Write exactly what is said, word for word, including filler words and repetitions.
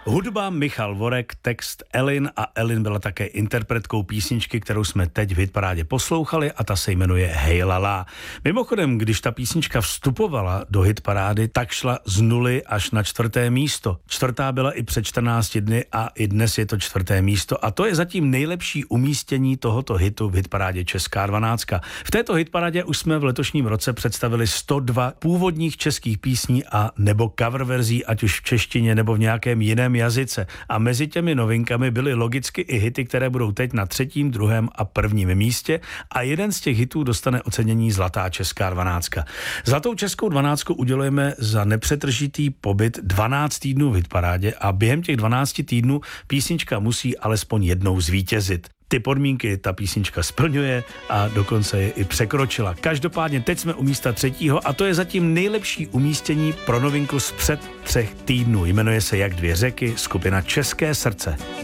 Hudba Michal Vorek, text Elin a Elin byla také interpretkou písničky, kterou jsme teď v hitparádě poslouchali a ta se jmenuje Hej lala. Mimochodem, když ta písnička vstupovala do hitparády, tak šla z nuly až na čtvrté místo. Čtvrtá byla i před čtrnácti dny a i dnes je to čtvrté místo a to je zatím nejlepší umístění tohoto hitu v hitparádě Česká dvanáctka. V této hitparádě už jsme v letošním roce představili sto dva původních českých písní a nebo cover verzí, ať už v češtině nebo v nějakém jiném jazyce. A mezi těmi novinkami byly logicky i hity, které budou teď na třetím, druhém a prvním místě a jeden z těch hitů dostane ocenění Zlatá česká dvanáctka. Zlatou českou dvanáctku udělujeme za nepřetržitý pobyt dvanáct týdnů v hitparádě a během těch dvanácti týdnů písnička musí alespoň jednou zvítězit. Ty podmínky ta písnička splňuje a dokonce je i překročila. Každopádně teď jsme u místa třetího a to je zatím nejlepší umístění pro novinku z před třech týdnů. Jmenuje se Jak dvě řeky, skupina České srdce.